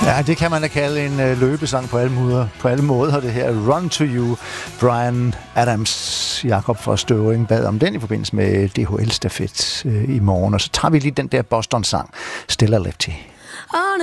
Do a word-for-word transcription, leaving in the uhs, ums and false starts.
Ja, det kan man da kalde en øh, løbesang på alle måder. På alle måder, det her Run to You, Bryan Adams. Jakob fra Støvring bad om den i forbindelse med D H L-stafet øh, i morgen. Og så tager vi lige den der Boston-sang, Stella Lefty. On